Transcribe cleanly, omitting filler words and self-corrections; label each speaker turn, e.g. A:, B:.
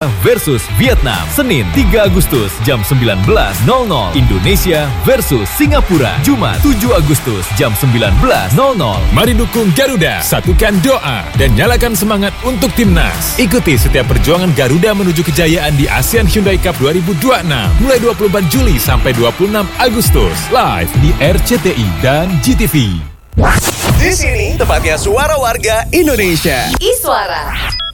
A: versus Vietnam. Senin 3 Agustus jam 19.00. Indonesia versus Singapura. Jumat 7 Agustus jam 19.00.
B: Mari dukung Garuda, satukan doa, dan nyalakan semangat untuk timnas. Ikuti setiap perjuangan Garuda menuju kejayaan di ASEAN Hyundai Cup 2026. Mulai 24 Juli sampai 26 Agustus. Live di RCTI dan GTV.
C: Di sini tempatnya suara warga Indonesia.
D: Iswara.